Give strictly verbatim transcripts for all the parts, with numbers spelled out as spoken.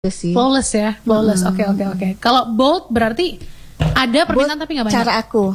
sih. Flawless ya, flawless. Oke oke oke. Kalau bold berarti ada permintaan Bold tapi nggak banyak. Cara aku,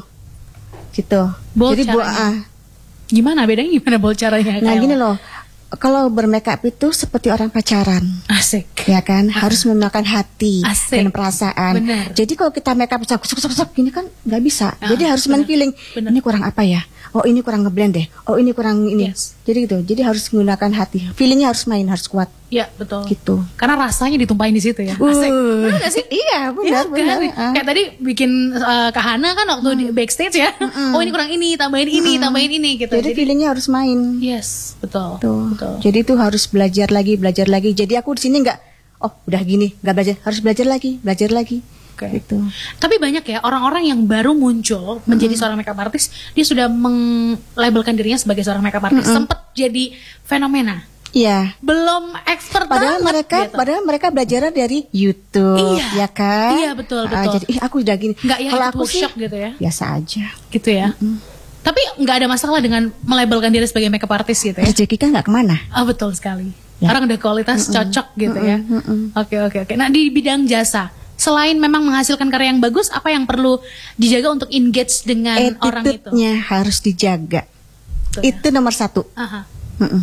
gitu. Bold Jadi buat caranya. ah, Gimana bedanya? Gimana bold caranya? nah Kayla? gini loh, kalau bermakeup itu seperti orang pacaran, Asik. ya kan, harus memakan hati Asik. dan perasaan. Benar. Jadi kalau kita makeup sok sok sok sok gini kan nggak bisa. Ah, Jadi harus main benar. feeling. Benar. Ini kurang apa ya? Oh ini kurang ngeblend deh. Oh ini kurang ini. Yes. Jadi gitu. Jadi harus menggunakan hati. Feelingnya harus main, harus kuat. Ya betul. Gitu. Karena rasanya ditumpahin di situ ya. Asik. Uh, Benar nggak sih? Iya benar Iya, benar. kan? Ah. Kayak tadi bikin uh, Kahana kan waktu di backstage ya. Oh ini kurang ini, tambahin ini, tambahin ini gitu. Jadi, feelingnya harus main. yes, betul. Tuh. Betul. Jadi itu harus belajar lagi, belajar lagi. Jadi aku di sini nggak, oh udah gini, nggak belajar, harus belajar lagi, belajar lagi. Oke. Gitu. Tapi banyak ya orang-orang yang baru muncul menjadi seorang makeup artist, dia sudah menglabelkan dirinya sebagai seorang makeup artist, sempat jadi fenomena. Iya. Belum expert Padahal banget, mereka, gitu. padahal mereka belajar dari YouTube, Iya. ya kan? Iya, betul, Ah, betul. jadi ih, aku udah gini. Nggak yang Kalau ikut aku sih workshop gitu ya, biasa aja. gitu ya. Tapi nggak ada masalah dengan melabelkan diri sebagai makeup artist gitu ya. Rezeki kan nggak kemana. Ah betul sekali. Ya. Orang udah kualitas cocok gitu ya. Oke oke oke. Nah di bidang jasa, selain memang menghasilkan karya yang bagus, apa yang perlu dijaga untuk engage dengan orang itu? Attitude-nya harus dijaga. Betul ya. Itu nomor satu. Aha. Mm-mm.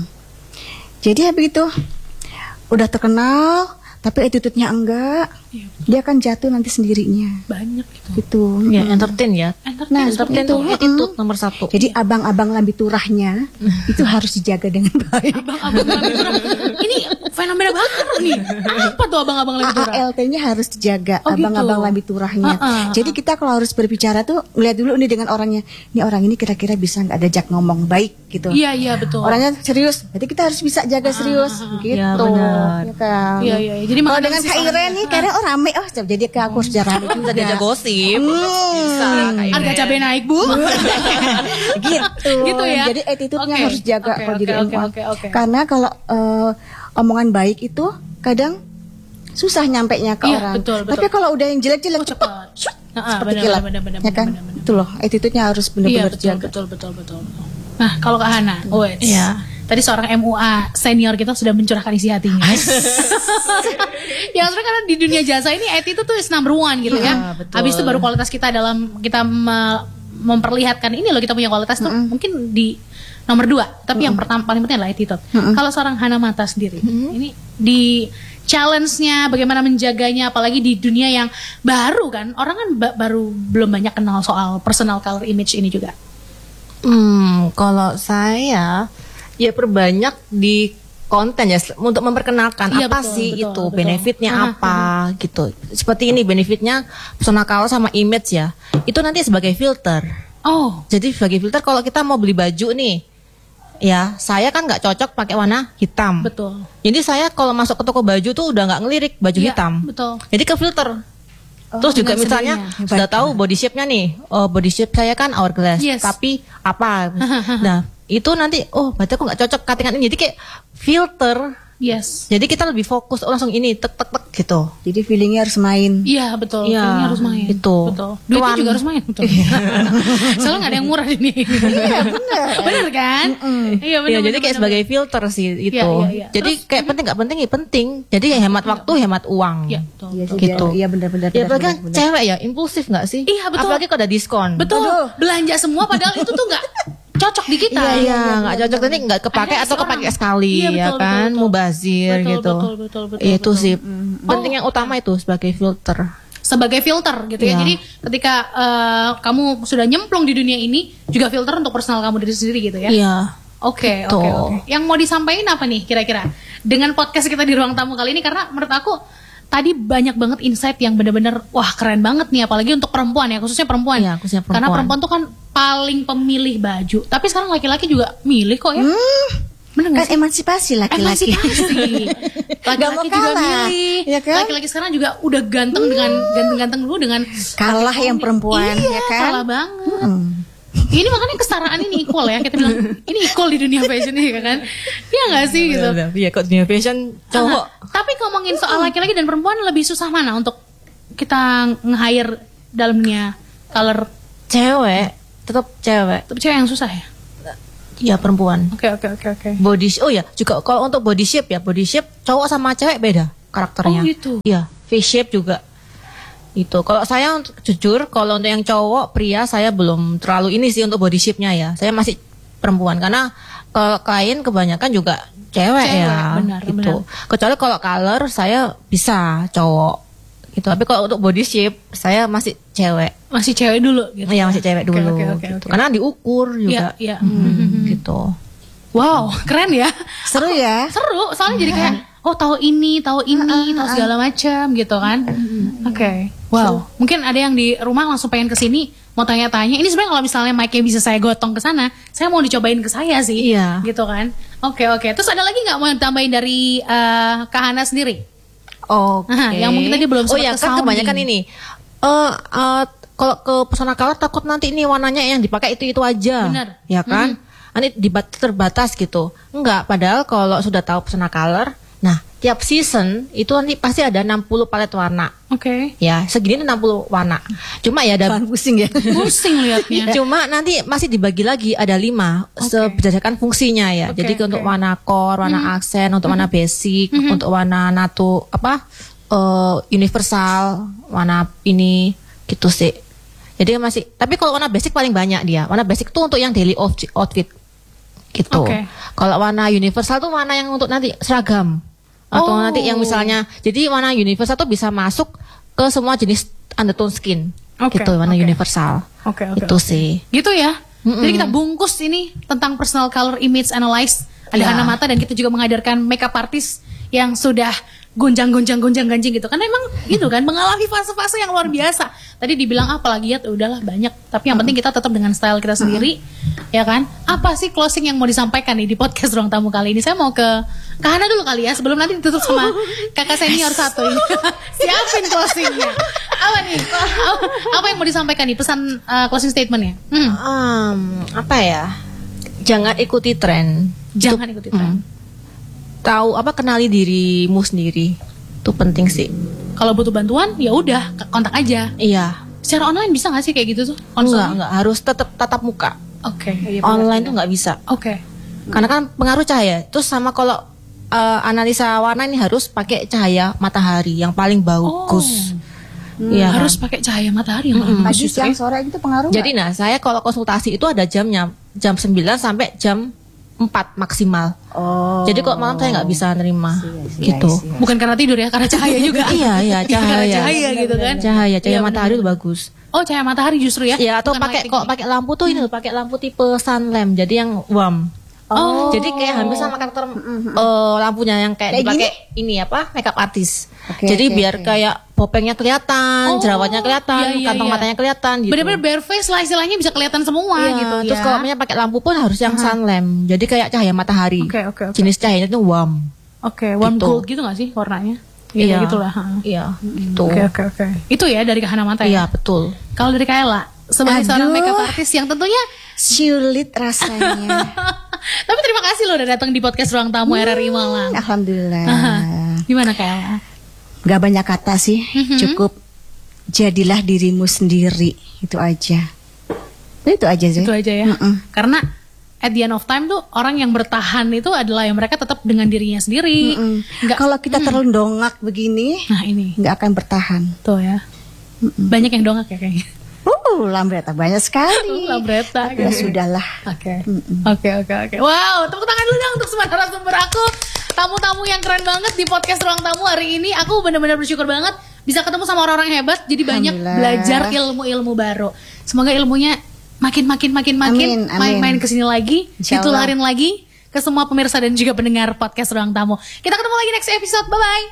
Jadi ya begitu, udah terkenal, tapi attitude-nya enggak, Iya, dia kan jatuh nanti sendirinya. banyak gitu. Gitu. Ya, entertain ya. Entertain Nah, seperti Entertain itu. tuh attitude nomor satu. Jadi abang-abang lambi turahnya itu harus dijaga dengan baik. Abang-abang lebih turah. Ini fenomena banget nih. Apa tuh abang-abang lebih turah? A A L T-nya harus dijaga, Oh, gitu. abang-abang lambi turahnya. Uh-uh. Jadi kita kalau harus berbicara tuh ngeliat dulu nih dengan orangnya. Ini orang ini kira-kira bisa nggak diajak ngomong baik gitu. Iya iya betul. Orangnya serius, jadi kita harus bisa jaga serius, gitu. Ya, benar. Ya kan. Iya iya. iya. Jadi Kalau menganalisis dengan Kak orangnya. Iren nih, karena oh rame, oh jadi kayak aku harus jarang Bisa diajak gosip. Bisa. Kak Harga Iren. cabai naik bu. gitu. Gitu ya? Jadi attitude-nya Oke. harus jaga Oke, kalau oke, diri oke, orang. oke, oke. Karena kalau eh, omongan baik itu kadang susah nyampe nya ke Iya, orang. betul, betul. Tapi kalau udah yang jelek-jelek Oh, cepat. shut, Ah, seperti benar, kilat. benar, benar, ya kan? benar, benar, Itu loh, attitude-nya harus Iya benar-benar betul, jaga. betul betul betul betul. Nah kalau Kak Hana, wait. Iya. Tadi seorang M U A senior kita sudah mencurahkan isi hatinya. Ya sebenarnya karena di dunia jasa ini attitude tuh is number one gitu ya. Iya, betul. Habis itu baru kualitas kita dalam kita me- memperlihatkan ini loh kita punya kualitas tuh mungkin di nomor dua. Tapi yang pertama paling penting adalah attitude. Kalau seorang Hana Mata sendiri, ini di challenge-nya bagaimana menjaganya, apalagi di dunia yang baru kan, orang kan ba- baru belum banyak kenal soal personal color image ini juga. Hmm, kalau saya ya perbanyak di konten ya untuk memperkenalkan Iya, apa betul, sih betul, itu betul. benefitnya Aha, apa gitu. Seperti ini benefitnya personal color sama image ya. Itu nanti sebagai filter. Oh, Jadi sebagai filter kalau kita mau beli baju nih, ya saya kan nggak cocok pakai warna hitam. betul. Jadi saya kalau masuk ke toko baju tuh udah nggak ngelirik baju Iya, hitam. betul. Jadi ke filter. Oh, Terus juga dengan misalnya sendirinya. sudah tahu body shape-nya nih. Oh, body shape saya kan hourglass, Yes. tapi apa? Nah, itu nanti oh, berarti aku nggak cocok cuttingan ini. Jadi kayak filter. Yes. Jadi kita lebih fokus oh, langsung ini tek tek tek gitu. Jadi feelingnya harus main. Iya betul, Iya, filmnya harus main. itu. Betul. Duitnya Tuan. juga harus main. Betul. Soalnya nggak ada yang murah ini. Iya benar. Bener kan? Iya benar. Iya, jadi benar, kayak benar. sebagai filter sih itu. Iya, iya, iya. Jadi Terus- kayak penting nggak penting ya penting. Jadi ya hemat waktu, hemat uang. Iya betul. Iya sih, Gitu. Iya benar-benar. Ya apalagi kan cewek ya impulsif nggak sih? Iya, betul. Apalagi kalau ada diskon. Betul. Aduh. Belanja semua padahal itu tuh nggak cocok di kita. Iya, iya, nggak cocok nanti nggak kepake Ada atau seorang- kepake sekali Iya, ya betul, kan, betul, betul. mubazir Betul, gitu. betul, betul, betul, Itu betul. sih penting yang utama itu sebagai filter. Sebagai filter gitu ya. Iya. Jadi ketika eh, kamu sudah nyemplung di dunia ini, juga filter untuk personal kamu diri sendiri gitu ya. Iya. Oke, Betul. oke, oke. Yang mau disampaikan apa nih kira-kira dengan podcast kita di ruang tamu kali ini? Karena menurut aku tadi banyak banget insight yang benar-benar wah keren banget nih, apalagi untuk perempuan ya, khususnya perempuan. Iya, khususnya Karena perempuan. perempuan tuh kan paling pemilih baju. Tapi sekarang laki-laki juga milih kok ya. Bener Kan nggak sih? emansipasi laki-laki. Emansipasi. Nggak mau Laki-laki juga kalah, milih. ya kan? Laki-laki sekarang juga udah ganteng dengan ganteng-ganteng dulu dengan Kalah yang perempuan, iya, ya kan? kalah banget. Ini makanya kesetaraan ini equal ya. Kita bilang ini equal di dunia fashion ini kan. Iya nggak sih gitu. Iya, kok dunia fashion cowok. Nah, tapi ngomongin soal laki-laki dan perempuan lebih susah mana untuk kita nge-hire dalam dunia color? Cewek, tetap cewek. Tapi cewek yang susah ya. Iya, perempuan. Oke oke oke oke. Body sh- oh ya, juga kalau untuk body shape ya, body shape cowok sama cewek beda. karakternya. Oh, gitu. Iya, face shape juga. Itu. Kalau saya untuk- jujur, kalau untuk yang cowok, pria saya belum terlalu ini sih untuk body shape-nya ya. Saya masih perempuan karena kalau kain kebanyakan juga cewek, Cewek, ya. benar, gitu. benar. Kecuali kalau color saya bisa cowok. Gitu. Tapi kalau untuk body shape saya masih cewek. Masih cewek dulu gitu. Iya, masih cewek Oke, dulu. oke, oke, gitu. oke. Karena diukur juga. Iya, iya. Hmm, gitu. Wow, keren ya. Seru ya. Seru, soalnya jadi kayak oh tahu ini, tahu ini, tahu segala macam gitu kan. Oke. Wow. Mungkin ada yang di rumah langsung pengen ke sini mau tanya-tanya. Ini sebenarnya kalau misalnya mic-nya bisa saya gotong ke sana, saya mau dicobain ke saya sih. Iya. Gitu kan. Oke, oke. Terus ada lagi nggak mau tambahin dari eh, Kak Hana sendiri? Oke. Aha, yang mungkin tadi belum Oh sempat ya ke kan sounding. kebanyakan ini. Eh eh, kalau ke pesona color takut nanti ini warnanya yang dipakai itu itu aja. Benar. Ya kan? Nanti dibat terbatas gitu. Enggak, padahal kalau sudah tahu pesona color, nah tiap season itu nanti pasti ada enam puluh palet warna. Oke. Ya, segini enam puluh warna. Cuma ya ada Bahan pusing ya. Pusing liatnya. Cuma nanti masih dibagi lagi ada lima se- berdasarkan fungsinya ya. Oke, Jadi untuk oke. warna core, warna aksen, untuk warna basic, untuk warna natu apa eh, universal, warna ini gitu sih. Jadi masih. Tapi kalau warna basic paling banyak dia. Warna basic tuh untuk yang daily outfit outfit gitu. Oke. Kalau warna universal tuh warna yang untuk nanti seragam atau Oh. nanti yang misalnya. Jadi warna universal tuh bisa masuk ke semua jenis undertone skin. Oke, Gitu warna oke. universal. Oke, oke. Itu sih. Gitu ya. Jadi kita bungkus ini tentang personal color image analyze. Ada Ya. Hana Mata dan kita juga menghadirkan makeup artist yang sudah gonjang-gonjang gonjang-ganjing gitu. Karena emang gitu kan mengalami fase-fase yang luar biasa. Tadi dibilang apa lagi ya udahlah banyak. Tapi yang penting kita tetap dengan style kita sendiri. Ya kan? Apa sih closing yang mau disampaikan nih di podcast Ruang Tamu kali ini? Saya mau ke Kak Hana dulu kali ya sebelum nanti ditutup sama kakak senior satu ini. Siapin closingnya. Apa nih? Apa, apa yang mau disampaikan nih pesan uh, closing statementnya? Hmm. Um, apa ya? Jangan ikuti tren. Jangan ikuti tren. Tahu apa kenali dirimu sendiri. Itu penting sih. Kalau butuh bantuan ya udah kontak aja. Iya. Secara online bisa nggak sih kayak gitu tuh? Enggak, Konsulnya? enggak harus tetap tatap muka. Oke. Online tuh nggak bisa. Oke. Karena kan pengaruh cahaya. Terus sama kalau eh, analisa warna ini harus pakai cahaya matahari yang paling bagus. Iya. kan? Harus pakai cahaya matahari yang bagus Pagi, justru siang, ya. sore itu pengaruh Jadi nah, saya kalau konsultasi itu ada jamnya, jam sembilan sampai jam empat maksimal. nggak? Oh. Jadi kok malam saya nggak bisa nerima see, gitu. I see. Bukan karena tidur ya, karena cahaya juga. Iya, iya, Karena cahaya. cahaya gitu kan. Cahaya, cahaya Iya, matahari itu benar-benar. bagus. Oh, cahaya matahari justru ya. Ya, atau Bukan pakai lighting. kok pakai lampu tuh ini loh, pakai lampu tipe sun lamp. Jadi yang warm. Oh. Jadi kayak hampir sama karakter eh, lampunya yang kayak, Kayak dipakai ini apa? Makeup artis. Oke, Jadi oke, biar oke. kayak popengnya kelihatan, Oh, jerawatnya kelihatan, iya, iya, kantong iya. matanya kelihatan gitu. Bener-bener bare face lah istilahnya bisa kelihatan semua Iya, gitu terus ya. kalau punya pakai lampu pun harus yang sun lamp. Jadi kayak cahaya matahari. Oke, oke, oke. Jenis cahayanya itu warm. Oke, warm Gitu. gold gitu gak sih warnanya? Iya, gitu lah. ha. Iya, gitu. Oke, oke, oke. Itu ya dari Kak Hana Mata Iya, ya. betul. Kalau dari Kaela sebagai Aduh. seorang makeup artist yang tentunya Sulit rasanya. tapi terima kasih loh udah datang di podcast Ruang Tamu R R I Malang. Alhamdulillah. Aha. Gimana Kaela? Gak banyak kata sih, cukup jadilah dirimu sendiri, itu aja. Itu aja sih. Itu aja ya. Karena at the end of time tuh orang yang bertahan itu adalah yang mereka tetap dengan dirinya sendiri. Nggak, Kalau kita terlalu dongak begini, nah ini nggak akan bertahan. tuh ya. Banyak yang dongak ya kayaknya. Uh, lambreta banyak sekali. Lambreta. Ya sudahlah. Oke, oke, oke, oke. Wow, tepuk tangan dulu dong untuk semua narasumber aku, tamu-tamu yang keren banget di podcast Ruang Tamu hari ini. Aku benar-benar bersyukur banget bisa ketemu sama orang-orang hebat. Jadi banyak Alhamdulillah. belajar ilmu-ilmu baru. Semoga ilmunya makin, makin, makin, makin Amin, amin. main-main kesini lagi, Insya Allah. ditularin lagi ke semua pemirsa dan juga pendengar podcast Ruang Tamu. Kita ketemu lagi next episode. Bye bye.